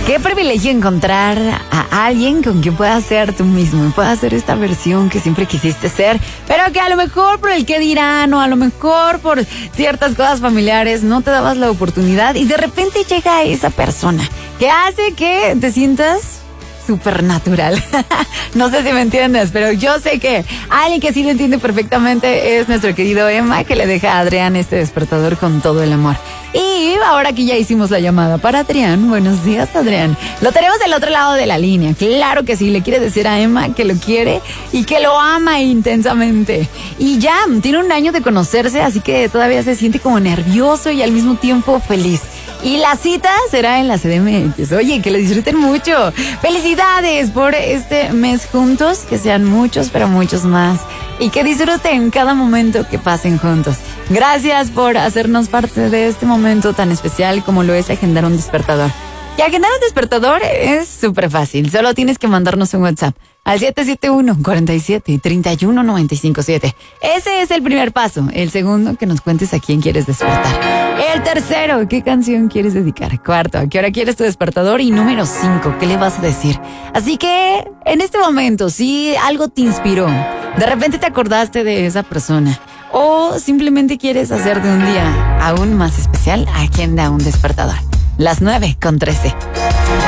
Qué privilegio encontrar a alguien con quien puedas ser tú mismo, puedas ser esta versión que siempre quisiste ser, pero que a lo mejor por el qué dirán o a lo mejor por ciertas cosas familiares no te dabas la oportunidad y de repente llega esa persona que hace que te sientas supernatural. No sé si me entiendes, pero yo sé que alguien que sí lo entiende perfectamente es nuestro querido Emma, que le deja a Adrián este despertador con todo el amor. Y ahora que ya hicimos la llamada para Adrián, buenos días, Adrián. Lo tenemos del otro lado de la línea. Claro que sí, le quiere decir a Emma que lo quiere y que lo ama intensamente. Y ya tiene un año de conocerse, así que todavía se siente como nervioso y al mismo tiempo feliz. Y la cita será en la CDMX. Oye, que lo disfruten mucho. Felicidades por este mes juntos, que sean muchos, pero muchos más. Y que disfruten cada momento que pasen juntos. Gracias por hacernos parte de este momento tan especial como lo es agendar un despertador. Y agendar un despertador es súper fácil. Solo tienes que mandarnos un WhatsApp al 771-47-31957. Ese es el primer paso. El segundo, que nos cuentes a quién quieres despertar. El tercero, ¿qué canción quieres dedicar? Cuarto, ¿a qué hora quieres tu despertador? Y número 5, ¿qué le vas a decir? Así que, en este momento, si algo te inspiró, de repente te acordaste de esa persona, o simplemente quieres hacer de un día aún más especial, agenda un despertador. Las 9:13.